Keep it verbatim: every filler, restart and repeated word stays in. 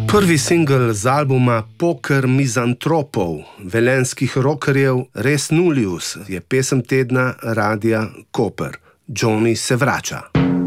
Prvi singel z albuma Poker mizantropov, velenjskih rockerjev Res Nullius, je pesem tedna Radia Koper. Johnny se vrača.